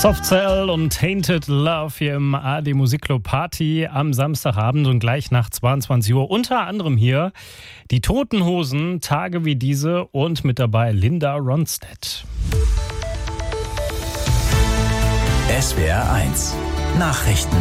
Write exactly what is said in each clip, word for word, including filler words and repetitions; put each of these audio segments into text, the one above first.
Soft Cell und Tainted Love hier im A R D Musikclub Party am Samstagabend und gleich nach zweiundzwanzig Uhr. Unter anderem hier die Toten Hosen, Tage wie diese und mit dabei Linda Ronstadt. S W R eins Nachrichten.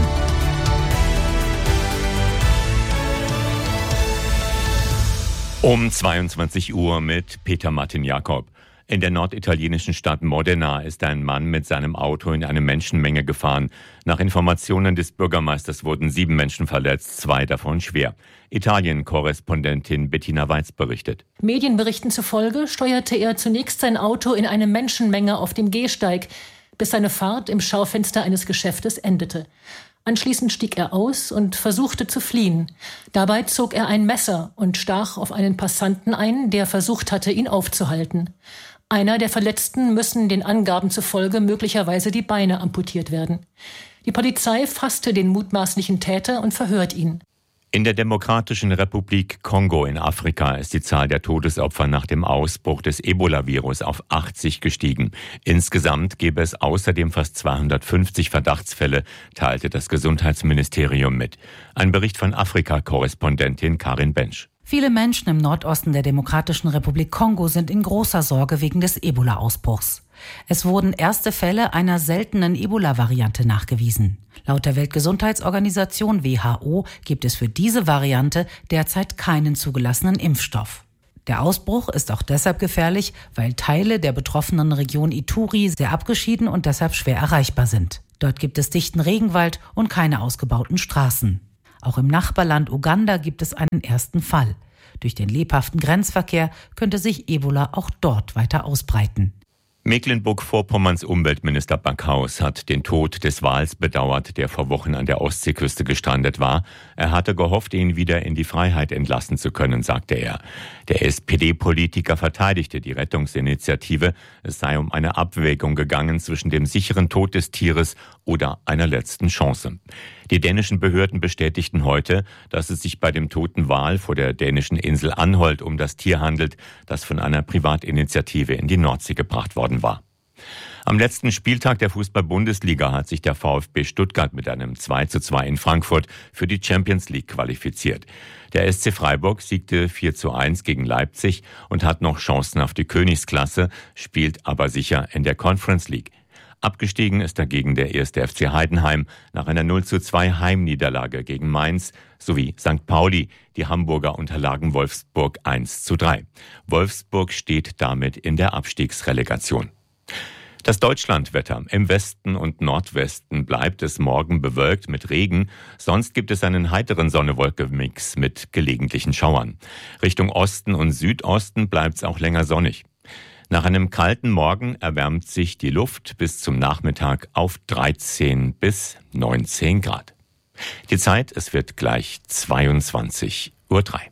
Um zweiundzwanzig Uhr mit Peter Martin Jakob. In der norditalienischen Stadt Modena ist ein Mann mit seinem Auto in eine Menschenmenge gefahren. Nach Informationen des Bürgermeisters wurden sieben Menschen verletzt, zwei davon schwer. Italien-Korrespondentin Bettina Weiz berichtet. Medienberichten zufolge steuerte er zunächst sein Auto in eine Menschenmenge auf dem Gehsteig, bis seine Fahrt im Schaufenster eines Geschäftes endete. Anschließend stieg er aus und versuchte zu fliehen. Dabei zog er ein Messer und stach auf einen Passanten ein, der versucht hatte, ihn aufzuhalten. Einer der Verletzten müssen den Angaben zufolge möglicherweise die Beine amputiert werden. Die Polizei fasste den mutmaßlichen Täter und verhört ihn. In der Demokratischen Republik Kongo in Afrika ist die Zahl der Todesopfer nach dem Ausbruch des Ebola-Virus auf achtzig gestiegen. Insgesamt gäbe es außerdem fast zweihundertfünfzig Verdachtsfälle, teilte das Gesundheitsministerium mit. Ein Bericht von Afrika-Korrespondentin Karin Bensch. Viele Menschen im Nordosten der Demokratischen Republik Kongo sind in großer Sorge wegen des Ebola-Ausbruchs. Es wurden erste Fälle einer seltenen Ebola-Variante nachgewiesen. Laut der Weltgesundheitsorganisation W H O gibt es für diese Variante derzeit keinen zugelassenen Impfstoff. Der Ausbruch ist auch deshalb gefährlich, weil Teile der betroffenen Region Ituri sehr abgeschieden und deshalb schwer erreichbar sind. Dort gibt es dichten Regenwald und keine ausgebauten Straßen. Auch im Nachbarland Uganda gibt es einen ersten Fall. Durch den lebhaften Grenzverkehr könnte sich Ebola auch dort weiter ausbreiten. Mecklenburg-Vorpommerns Umweltminister Backhaus hat den Tod des Wals bedauert, der vor Wochen an der Ostseeküste gestrandet war. Er hatte gehofft, ihn wieder in die Freiheit entlassen zu können, sagte er. Der S P D-Politiker verteidigte die Rettungsinitiative. Es sei um eine Abwägung gegangen zwischen dem sicheren Tod des Tieres oder einer letzten Chance. Die dänischen Behörden bestätigten heute, dass es sich bei dem toten Wal vor der dänischen Insel Anholt um das Tier handelt, das von einer Privatinitiative in die Nordsee gebracht worden war. Am letzten Spieltag der Fußball-Bundesliga hat sich der VfB Stuttgart mit einem zwei zu zwei in Frankfurt für die Champions League qualifiziert. Der S C Freiburg siegte vier zu eins gegen Leipzig und hat noch Chancen auf die Königsklasse, spielt aber sicher in der Conference League. Abgestiegen ist dagegen der erste F C Heidenheim nach einer null zu zwei Heimniederlage gegen Mainz sowie Sankt Pauli. Die Hamburger unterlagen Wolfsburg eins zu drei. Wolfsburg steht damit in der Abstiegsrelegation. Das Deutschlandwetter. Im Westen und Nordwesten bleibt es morgen bewölkt mit Regen. Sonst gibt es einen heiteren Sonne-Wolke-Mix mit gelegentlichen Schauern. Richtung Osten und Südosten bleibt es auch länger sonnig. Nach einem kalten Morgen erwärmt sich die Luft bis zum Nachmittag auf dreizehn bis neunzehn Grad. Die Zeit, es wird gleich zweiundzwanzig Uhr drei.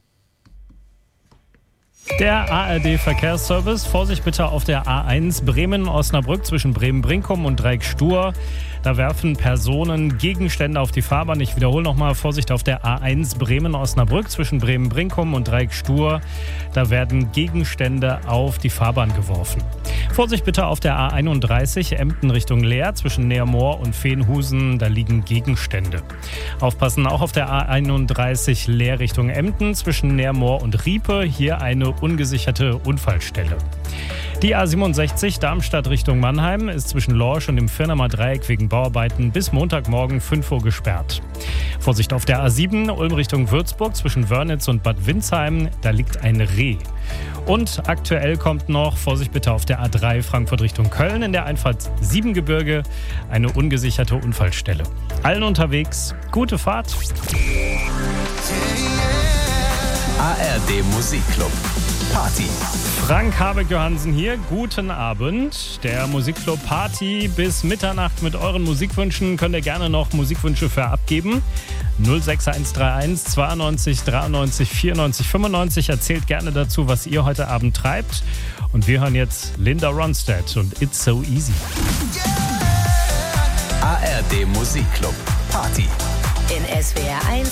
Der A R D-Verkehrsservice. Vorsicht bitte auf der A eins Bremen-Osnabrück zwischen Bremen-Brinkum und Dreieck-Stur. Da werfen Personen Gegenstände auf die Fahrbahn. Ich wiederhole nochmal, Vorsicht auf der A eins Bremen-Osnabrück zwischen Bremen-Brinkum und Dreieck-Stur. Da werden Gegenstände auf die Fahrbahn geworfen. Vorsicht bitte auf der A einunddreißig Emden Richtung Leer zwischen Neermoor und Veenhusen. Da liegen Gegenstände. Aufpassen auch auf der A einunddreißig Leer Richtung Emden zwischen Neermoor und Riepe. Hier eine ungesicherte Unfallstelle. Die A siebenundsechzig Darmstadt Richtung Mannheim ist zwischen Lorsch und dem Firnamer Dreieck wegen Bauarbeiten bis Montagmorgen fünf Uhr gesperrt. Vorsicht auf der A sieben Ulm Richtung Würzburg zwischen Wörnitz und Bad Windsheim, da liegt ein Reh. Und aktuell kommt noch, Vorsicht bitte auf der A drei Frankfurt Richtung Köln in der Einfahrt Siebengebirge, eine ungesicherte Unfallstelle. Allen unterwegs, gute Fahrt. A R D Musikclub Party. Frank Habeck-Johansen hier, guten Abend. Der Musikclub Party bis Mitternacht mit euren Musikwünschen. Könnt ihr gerne noch Musikwünsche für abgeben. null sechs eins drei eins zweiundneunzig dreiundneunzig vierundneunzig fünfundneunzig. Erzählt gerne dazu, was ihr heute Abend treibt. Und wir hören jetzt Linda Ronstadt und It's So Easy. A R D Musikclub Party. In S W R eins